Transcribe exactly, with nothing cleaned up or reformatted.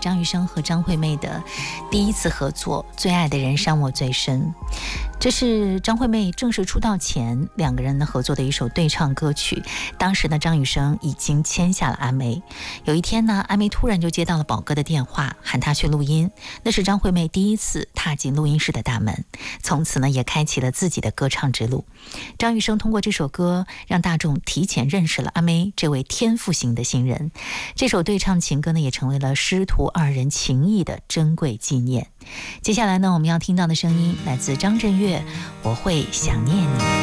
张雨生和张惠妹的第一次合作《最爱的人伤我最深》，这是张惠妹正式出道前两个人呢合作的一首对唱歌曲。当时呢，张雨生已经签下了阿妹。有一天呢，阿妹突然就接到了宝哥的电话，喊她去录音。那是张惠妹第一次踏进录音室的大门，从此呢，也开启了自己的歌唱之路。张雨生通过这首歌，让大众提前认识了阿妹这位天赋型的新人。这首对唱情歌呢，也成为了师徒二人情谊的珍贵纪念。接下来呢，我们要听到的声音来自张震岳，《我会想念你》。